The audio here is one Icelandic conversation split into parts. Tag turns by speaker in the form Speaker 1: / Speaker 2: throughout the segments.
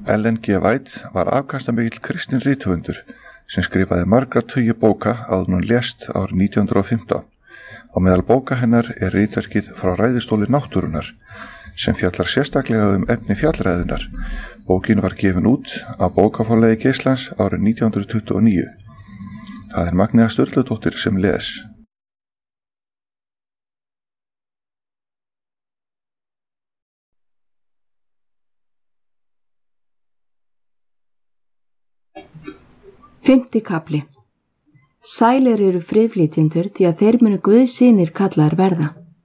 Speaker 1: Ellen G. White var afkastamikill kristinn rithöfundur sem skrifaði margra tugi bóka áður en hún lést árið 1915. Á meðal bóka hennar er ritverkið Frá ræðustóli náttúrunnar sem fjallar sérstaklega efni fjallræðunnar. Bókin var gefin út af bókaforlagi Geislans árið 1929. Það er Magnea Sturludóttir sem les.
Speaker 2: Fimmti kafli. Sælir eru friðflytjendur því að þeir munu Guðs synir kallaðir verða.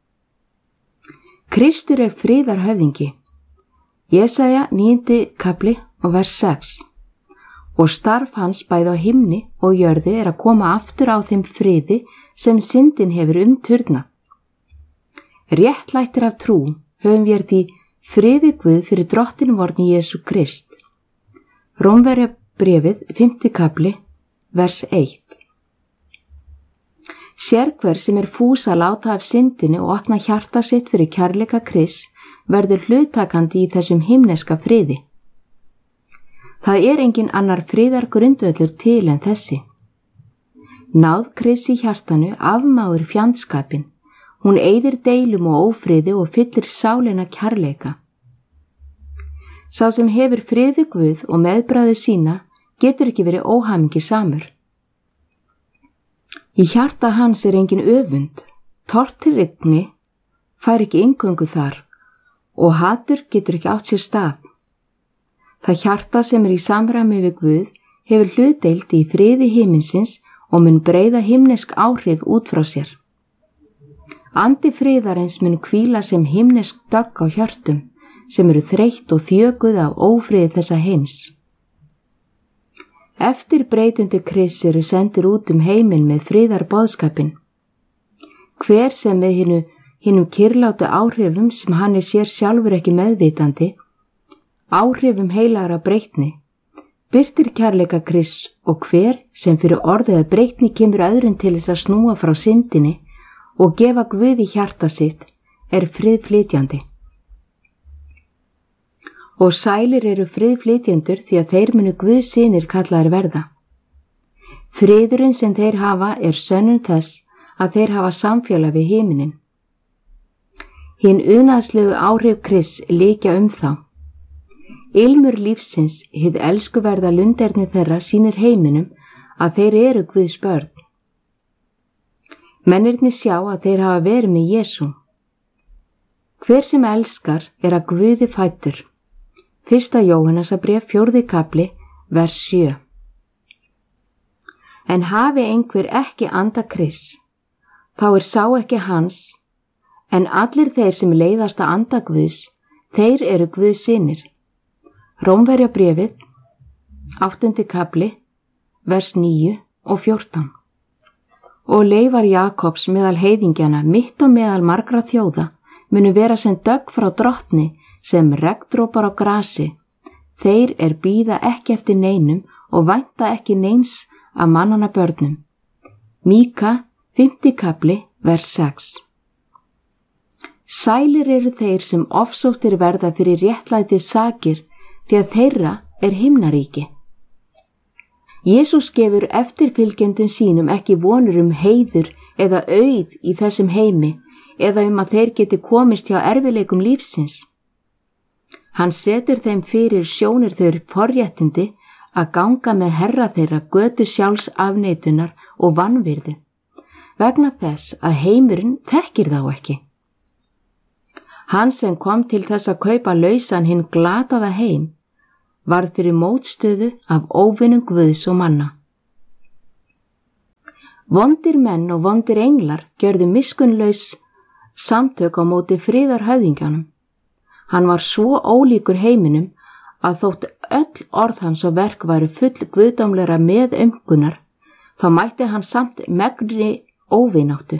Speaker 2: Kristur er friðarhöfðingi. Jesaja 9. kafli og vers 6. Og starf hans bæði á himni og jörðu er að koma aftur á þeim friði sem syndin hefur umturnað. Réttlættir af trú höfum við því frið við Guð fyrir drottinn vorni Jesú Krist. Rómverjabréfið 5. kafli, vers 1. Sérhver sem er fús að láta af syndinni og opna hjarta sitt fyrir kærleika Krists verður hluttakandi í þessum himneska friði. Það er engin annar friðar grundvöllur til en þessi. Náð Krists í hjartanu afmáir fjandskapin. Hún eyðir deilum og ófriði og fyllir sálina kærleika. Sá sem hefur frið við Guð og meðbræður sína getur ekki verið óhamingjusamur. Í hjarta hans er engin öfund, tortryggni fær ekki inngöngu þar og hatur getur ekki átt sér stað. Það hjarta sem er í samræmi við Guð hefur hlutdeild í friði himinsins og mun breiða himnesk áhrif út frá sér. Andi friðarins mun hvíla sem himnesk dögg á hjörtum sem eru þreytt og þjökuð af ófriði þessa heims. Eftir breytundi Krists eru sendir út heiminn með friðarboðskapinn. Hver sem með hinum kyrlátu áhrifum sem hann sér sjálfur ekki meðvitandi, áhrifum heilagra breytni, birtir kærleika Krists og hver sem fyrir orðið að breytni kemur öðrum til þess að snúa frá syndinni og gefa Guð í hjarta sitt er friðflytjandi. Og sælir eru friðflytjendur því að þeir munu Guðs synir kallaðir verða. Friðurinn sem þeir hafa er sönnun þess að þeir hafa samfélag við himinin. Hinn unaðslegu áhrif Krists líkja þá. Ilmur lífsins, hið elskuverða lunderni þeirra sýnir heiminum að þeir eru Guðs börn. Mennirnir sjá að þeir hafa verið með Jesú. Hver sem elskar er að Guði fæddur. 1. Jóhannasarbréf 4. kafli, vers 7. En hafi einhver ekki anda Krists, þá er sá ekki hans, en allir þeir sem leiðast að anda Guðs, þeir eru Guðs synir. Rómverjabréfið, 8. kafli, vers 9 og 14. Og leifar Jakobs meðal heiðingjana mitt og meðal margra þjóða munu vera sem dögg frá drottni sem regndropar á grasi. Þeir bíða ekki eftir neinum og vænta ekki neins af mannanna börnum. Míka, 5. kafli, vers 6. Sælir eru þeir sem ofsóttir verða fyrir réttlætið sakir því að þeirra er himnaríki. Jesús gefur eftirfylgjendum sínum ekki vonur heiður eða auð í þessum heimi eða að þeir geti komist hjá erfiðleikum lífsins. Hann setur þeim fyrir sjónir þau forréttindi að ganga með herra þeirra götu sjálfs afneitunar og vanvirðu, vegna þess að heimurinn þekkir þá ekki. Hann sem kom til þess að kaupa lausan hinn glataða heim, varð fyrir mótstöðu af óvinum Guðs og manna. Vondir menn og vondir englar gjörðu miskunnlaus samtök á móti friðarhöfðingjanum. Hann var svo ólíkur heiminum að þótt öll orð hans og verk væru full guðdómlegra meðaumkunar, þá mætti hann samt megnri óvináttu.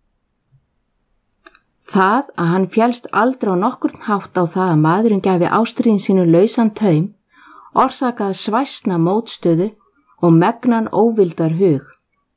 Speaker 2: Það að hann féllst aldrei á nokkurn hátt á það að maðurinn gæfi ástríðin sínu lausan taum, orsakaði svæsna mótstöðu og megnan óvildar hug.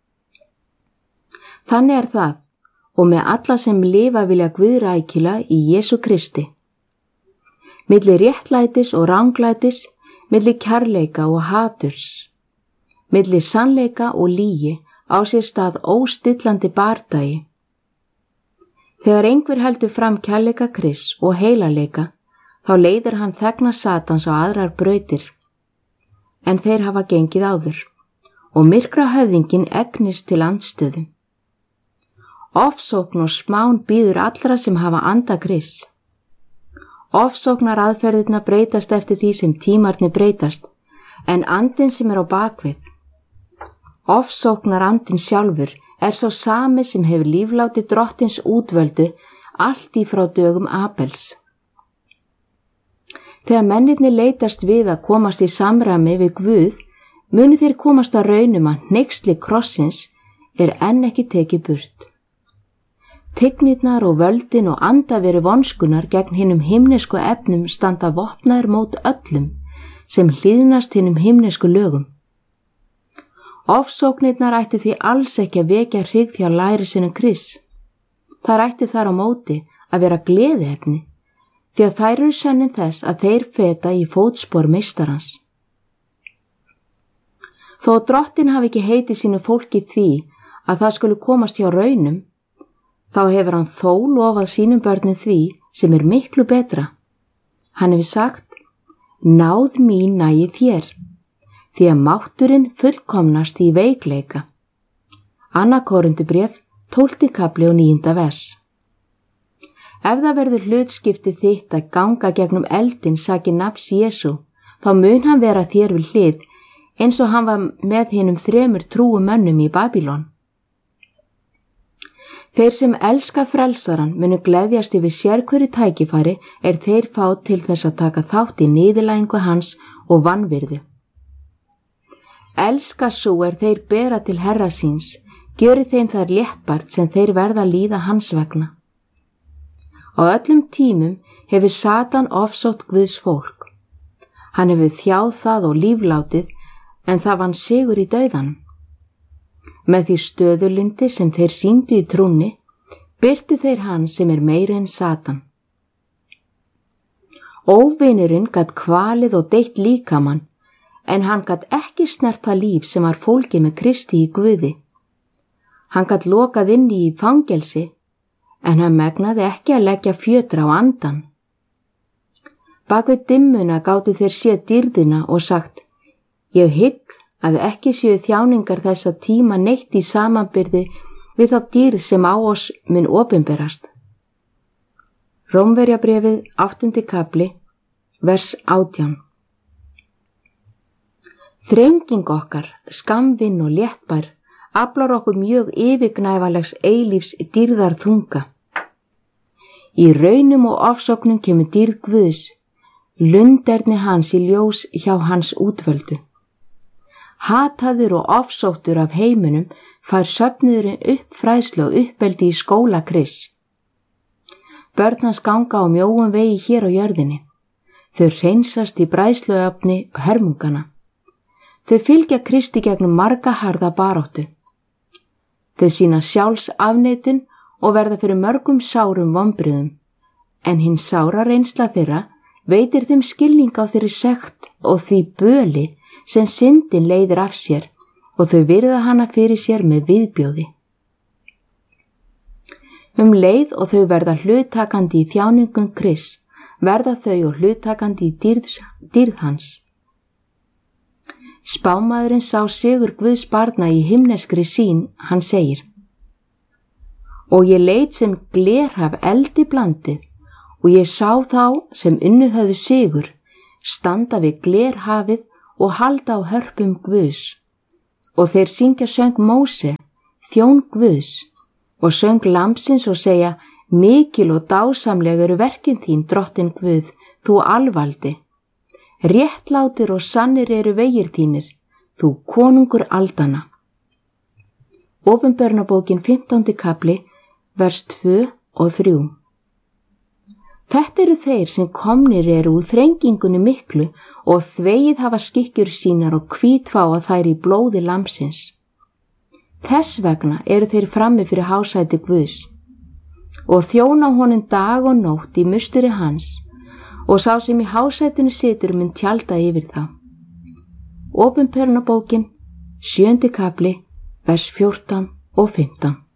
Speaker 2: Þannig það, og með alla sem lifa vilja Guðrækilega í Jesú Kristi. Milli réttlætis og ranglætis milli kærleika og haturs, milli sannleika og lygi á sér stað óstillandi bardagi. Þegar einhver heldur fram kærleika Krists og heilagleika, þá leiðir hann þegna Satans á aðrar brautir, en þeir hafa gengið áður, og myrkra höfðingin egnist til andstöðu. Ofsókn og smán býður allra sem hafa anda Krists. Ofsóknar aðferðirna breytast eftir því sem tímarnir breytast, en andinn sem er á bakvið. Ofsóknar andinn sjálfur er sá sami sem hefur lífláti drottins útvöldu allt í frá dögum Abels. Þegar mennirnir leitast við að komast í samræmi við Guð, munu þeir komast að raunum að hneyksli krossins er enn ekki tekið burt. Tignirnar og völdin og andaveru vonskunar gegn hinum himnesku efnum standa vopnaðir mót öllum sem hlýðnast hinum himnesku lögum. Ofsóknirnar ættu því alls ekki að vekja hrygg hjá lærisveinum Krists. Þær ættu þar á móti að vera gleðiefni, því að þær eru sönnin þess að þeir feta í fótspor meistarans. Þó drottin hafi ekki heitið sínu fólki því að það skuli komast hjá raunum, þá hefur hann þó lofað sínum börnum því sem er miklu betra. Hann hefur sagt, náð mín nægi þér, því að mátturinn fullkomnast í veikleika. 2. Korintubréf, 12. kapli og 9. vers. Ef það verður hlutskipti þitt að ganga gegnum eldin saki nafns Jesú, þá mun hann vera þér við hlið, eins og hann var með hinum 3 trúum mönnum í Babylon. Þeir sem elska frelsaran munu gleðjast yfir sérhverju tækifæri þeir fá til þess að taka þátt í niðurlægingu hans og vanvirðu. Elska sú þeir bera til herra síns, gjöri þeim þær léttbært sem þeir verða að líða hans vegna. Á öllum tímum hefur Satan ofsótt Guðs fólk. Hann hefur þjáð það og líflátið, en það vann sigur í dauðanum. Með því stöðulindi sem þeir sýndu í trúnni, birtu þeir hann sem er meiri en Satan. Óvinurinn gat kvalið og deytt líkamann, en hann gat ekki snert það líf sem var fólgið með Kristi í Guði. Hann gat lokað inn í fangelsi, en hann megnaði ekki að leggja fjötra á andan. Bak við dimmuna gátu þeir séð dýrðina og sagt, ég hygg að ekki séu þjáningar þessa tíma neitt í samanbyrði við þá dýrð sem á oss mun opinberast. Rómverjabréfið 8. kapli, vers 18. Þrenging okkar, skamvinn og léttbær aflar okkur mjög yfirgnæfalegs eilífs dýrðar þunga. Í raunum og ofsóknum kemur dýrð Guðs, lunderni hans í ljós hjá hans útvöldu. Hataður og ofsóttur af heiminum fær söfnuðurinn upp fræðslu og uppeldi í skóla Krists. Börn hans ganga á mjóum vegi hér á jörðinni. Þau hreinsast í bræðsluöfni og hermungana. Þau fylgja Kristi gegnum marga harða baráttu. Þau sýna sjálfsafneitun og verða fyrir mörgum sárum vonbrigðum, en hinn sára reynsla þeirra veitir þeim skilning á þeirri sekt og því böli sem syndin leiðir af sér og þau virða hana fyrir sér með viðbjóði. Leið og þau verða hluttakandi í þjáningum Krists, verða þau og hluttakandi í dýrð hans. Spámaðurinn sá sigur Guðs barna í himneskri sýn, hann segir, og ég leit sem glerhaf eldi blandið, og ég sá þá sem unnu höfðu sigur, standa við glerhafið og halda á hörpum Guðs, og þeir syngja söng Móse, þjón Guðs, og söng lambsins og segja, mikil og dásamleg eru verkin þín, drottin Guð, þú alvaldi. Réttlátir og sannir eru vegir þínir, þú konungur aldana. Opinberunarbókin 15. kapli, vers 2 og 3. Þetta eru þeir sem komnir eru úr þrengingunni miklu og þvegið hafa skikkjur sínar og hvítfáa þær í blóði lambsins. Þess vegna eru þeir frammi fyrir hásæti Guðs og þjóna honum dag og nótt í musteri hans, og sá sem í hásætinu situr mun tjalda yfir þá. Opinberunarbókin, 7. kapli, vers 14 og 15.